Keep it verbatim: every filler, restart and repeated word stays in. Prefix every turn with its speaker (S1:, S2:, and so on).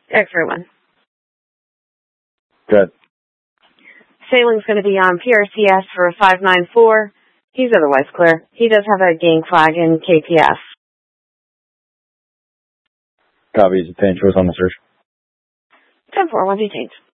S1: X-ray one.
S2: Good.
S1: Sailing's going to be on P R C S for a five nine four. He's otherwise clear. He does have a gang flag in K P F.
S2: Copy. Is the change was on the search.
S1: ten four, one change.